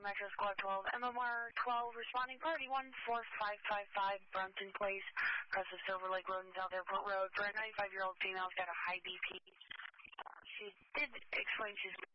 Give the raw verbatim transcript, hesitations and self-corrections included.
Metro Squad twelve, M M R twelve, responding party one four five five five, Brunston Place, across the Silver Lake Road and South Airport Road, for a ninety-five-year-old female who's got a high B P. Uh, she did explain she's